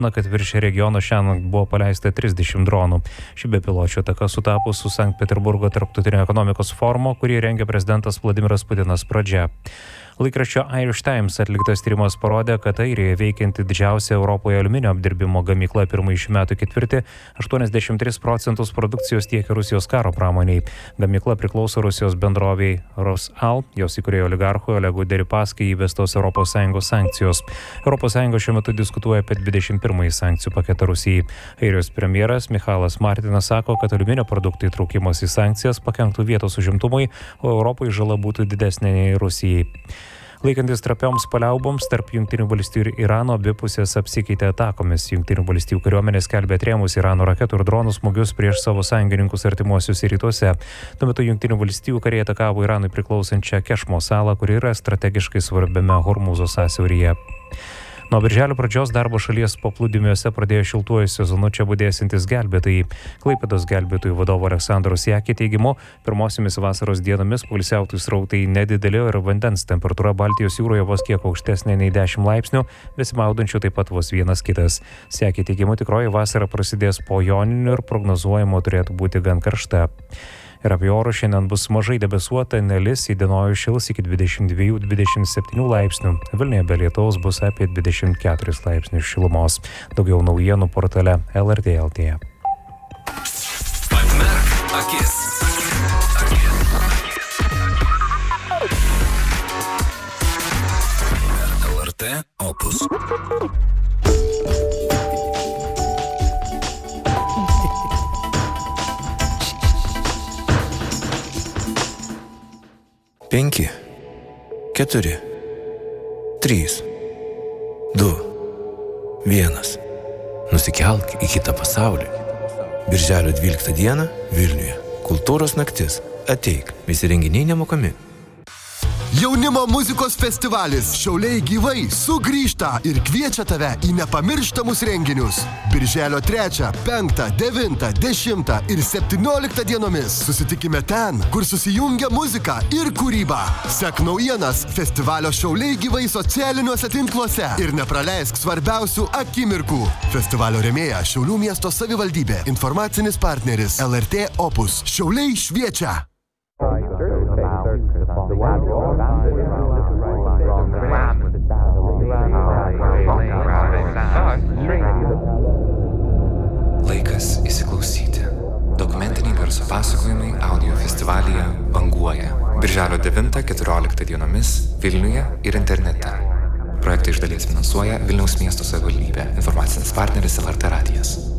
kad virš regiono šiandien buvo paleista 30 dronų. Ši bepiločio ataka sutapo su Sankt Peterburgo tarptautinio ekonomikos forumo, kurį rengia prezidentas Vladimiras Putinas pradžia. Laikraščio Irish Times atliktas tyrimas parodė, kad Airijoje veikianti didžiausia Europoje aliuminio apdirbimo gamykla pirmąjį šių metų ketvirtį 83% produkcijos tiekia Rusijos karo pramoniai. Gamykla priklauso Rusijos bendroviai Rosal, jos įkūrėjo oligarchui Olegui Deripaskai įvestos ES sankcijos. ES šiuo metu diskutuoja apie 21 sankcijų paketą Rusijai. Airijos premjeras Michalas Martinas sako, kad aliuminio produktų įtraukimas į sankcijas pakenktų vietos užimtumui, o Europai žala būtų didesnė nei Rusijai. Laikantis trapioms paliauboms tarp Jungtinių valstijų ir Irano, abi pusės apsikeitė atakomis. Jungtinių valstijų kariuomenė skelbė atrėmus Irano raketų ir dronų smūgius prieš savo sąjungininkus artimuosiuose rytuose. Tuo metu Jungtinių valstijų kariai atakavo Iranui priklausančią Kešmo salą, kuri yra strategiškai svarbiame Hormūzo sąsiauryje. Nuo birželio pradžios darbo šalies paplūdimiuose pradėjo šiltuoju sezonu čia budėsintis gelbėtojai. Klaipėdos gelbėtojų vadovo Aleksandro Siekį teigimu, pirmosiomis vasaros dienomis poilsiautojų srautai nedideli ir vandens temperatūra Baltijos jūroje vos kiek aukštesnė nei 10 laipsnių, besimaudančių taip pat vos vienas kitas. Siekį teigimu, tikroji vasara prasidės po joninių ir prognozuojama turėtų būti gan karšta. Ir apie orus šiandien bus mažai debesuota, nelis, įdienojus šils iki 22-27 laipsnių. Vilniuje be lietaus bus apie 24 laipsnių šilumos. Daugiau naujienų portale LRT LT. Atmerk akis. LRT Opus. Penki, 4, 3, 2, 1. Nusikelk į kitą pasaulį. Birželio 12 dieną Vilniuje. Kultūros naktis. Ateik, visi renginiai nemokami. Jaunimo muzikos festivalis Šiauliai gyvai sugrįžta ir kviečia tave į nepamirštamus renginius. Birželio 3, 5, 9, 10 ir 17 dienomis susitikime ten, kur susijungia muzika ir kūryba. Sek naujienas festivalio Šiauliai gyvai socialiniuose tinkluose ir nepraleisk svarbiausių akimirkų. Festivalio rėmėja Šiaulių miesto savivaldybė, informacinis partneris LRT Opus. Šiauliai šviečia. Laikas įsiklausyti. Dokumentiniai garso pasakojimai audio festivalyje Banguoja. Birželio 9-14 dienomis Vilniuje ir internete. Projektą iš dalies finansuoja Vilniaus miesto savivaldybė, informacinis partneris LRT Radijas.